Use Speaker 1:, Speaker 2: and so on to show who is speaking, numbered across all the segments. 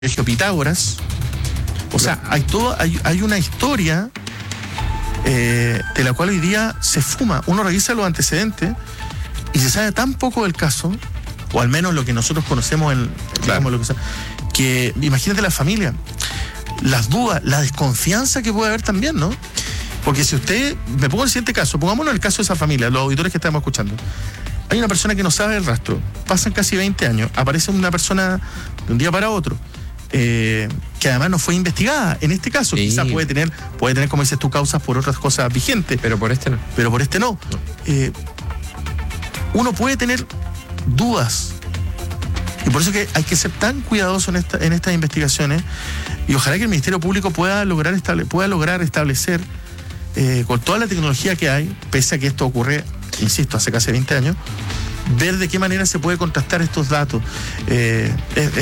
Speaker 1: colegio Pitágoras. O sea, hay una historia de la cual hoy día se fuma. Uno revisa los antecedentes y se sabe tan poco del caso, o al menos lo que nosotros conocemos digamos, que imagínate la familia, las dudas, la desconfianza que puede haber también, ¿no? Porque si usted, me pongo el siguiente caso, pongámonos el caso de esa familia, los auditores que estamos escuchando. Hay una persona que no sabe el rastro, pasan casi 20 años, aparece una persona de un día para otro, que además no fue investigada. En este caso, sí, quizás puede tener, como dices tú, causas por otras cosas vigentes.
Speaker 2: Pero por este no.
Speaker 1: Uno puede tener dudas. Y por eso que hay que ser tan cuidadoso en estas investigaciones. Y ojalá que el Ministerio Público pueda lograr establecer, con toda la tecnología que hay, pese a que esto ocurre, insisto, hace casi 20 años, ver de qué manera se puede contrastar estos datos. Es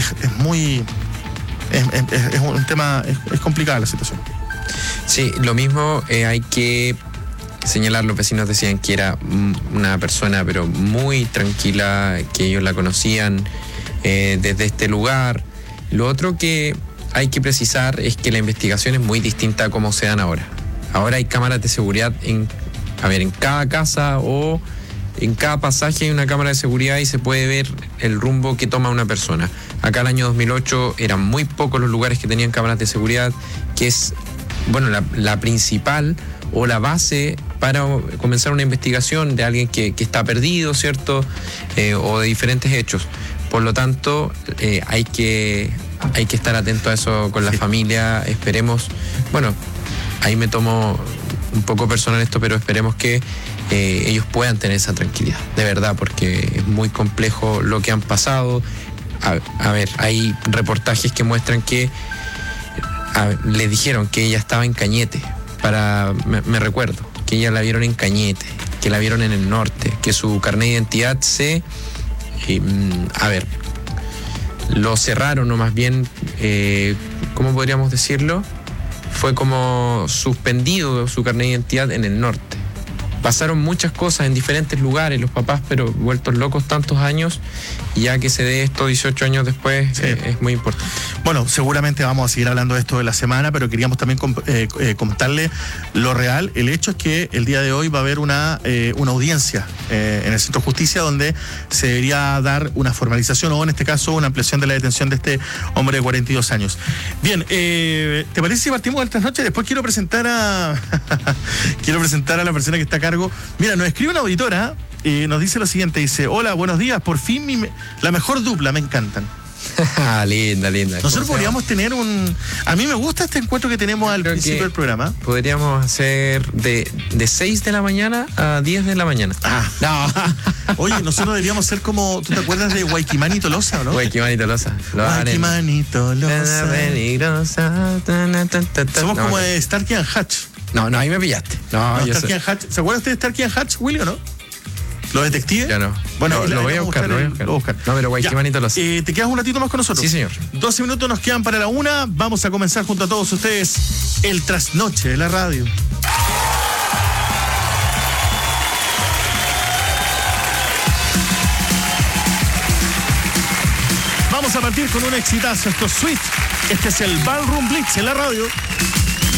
Speaker 1: un tema, es complicada la situación.
Speaker 2: Sí, lo mismo hay que señalar, los vecinos decían que era una persona pero muy tranquila, que ellos la conocían desde este lugar. Lo otro que hay que precisar es que la investigación es muy distinta a cómo se dan ahora. Ahora hay cámaras de seguridad en cada casa o en cada pasaje hay una cámara de seguridad y se puede ver el rumbo que toma una persona. Acá el año 2008 eran muy pocos los lugares que tenían cámaras de seguridad, que es, la principal o la base para comenzar una investigación de alguien que está perdido, ¿cierto? O de diferentes hechos. Por lo tanto, hay que estar atento a eso con la familia. Esperemos, ahí me tomo un poco personal esto, pero esperemos que ellos puedan tener esa tranquilidad, de verdad, porque es muy complejo lo que han pasado. A ver, hay reportajes que muestran que le dijeron que ella estaba en Cañete, me recuerdo, que ella la vieron en Cañete, que la vieron en el norte, que su carnet de identidad lo cerraron, o más bien, ¿cómo podríamos decirlo? Fue como suspendido su carnet de identidad en el norte. Pasaron muchas cosas en diferentes lugares, los papás, pero vueltos locos tantos años, y ya que se dé esto 18 años después, sí, es muy importante.
Speaker 1: Bueno, seguramente vamos a seguir hablando de esto de la semana, pero queríamos también comentarle lo real. El hecho es que el día de hoy va a haber una audiencia en el Centro de Justicia, donde se debería dar una formalización, o en este caso una ampliación de la detención de este hombre de 42 años. Bien, ¿te parece si partimos del trasnoche? Después quiero presentar a la persona que está a cargo. Mira, nos escribe una auditora y nos dice lo siguiente, dice: hola, buenos días, por fin la mejor dupla, me encantan.
Speaker 2: linda.
Speaker 1: Nosotros podríamos tener a mí me gusta este encuentro que tenemos al principio del programa.
Speaker 2: Podríamos hacer de 6 de la mañana a 10 de la mañana.
Speaker 1: No. Oye, nosotros deberíamos ser como, ¿tú te acuerdas de Guayquimán Tolosa, no?
Speaker 2: Guayquimán Tolosa.
Speaker 1: Guayquimán Tolosa. Somos como de Starkey and Hutch.
Speaker 2: No, ahí me pillaste.
Speaker 1: Starkey and Hutch. ¿Se acuerdan ustedes de Starkey and Hutch, Willy, o no? ¿Los detectives?
Speaker 2: Ya no.
Speaker 1: Bueno,
Speaker 2: lo voy a buscar. No, pero Guayquimanito los...
Speaker 1: ¿Te quedas un ratito más con nosotros?
Speaker 2: Sí, señor.
Speaker 1: 12 minutos nos quedan para la 1. Vamos a comenzar junto a todos ustedes el trasnoche de la radio. Vamos a partir con un exitazo. Esto es Sweet. Este es el Ballroom Blitz en la radio.